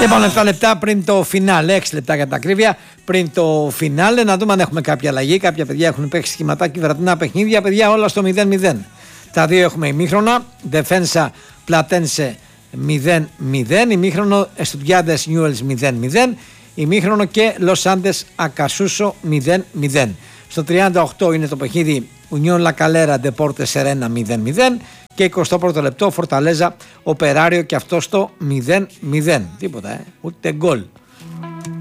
Λοιπόν, 7 λεπτά πριν το φινάλε, 6 λεπτά για τα ακρίβεια, πριν το φινάλε, να δούμε αν έχουμε κάποια αλλαγή. Κάποια παιδιά έχουν παίξει σχηματάκι βραδινά παιχνίδια, παιδιά όλα στο 0-0. Τα δύο έχουμε ημίχρονα, Defensa Platense 0-0, ημίχρονο Estudiantes Newell's 0-0, ημίχρονο και Los Andes Acasuso 0-0. Στο 38 είναι το παιχνίδι Unión La Calera Deportes Serena 0-0 και 21ο λεπτό Φορταλέζα Οπεράριο και αυτό στο 0-0. Τίποτα, ούτε γκολ.